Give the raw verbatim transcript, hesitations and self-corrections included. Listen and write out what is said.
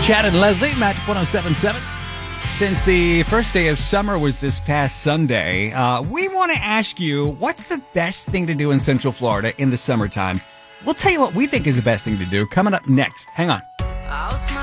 Chad and Leslie, Magic one oh seven point seven. Since the first day of summer was this past Sunday, uh, we want to ask you, what's the best thing to do in Central Florida in the summertime? We'll tell you what we think is the best thing to do coming up next. Hang on.